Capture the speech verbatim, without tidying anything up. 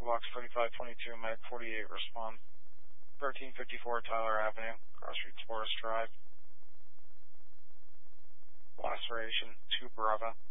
Box thirty-five twenty-two, Med forty-eight, respond. thirteen fifty-four Tyler Avenue, Cross Street Forest Drive. Laceration, two Bravo.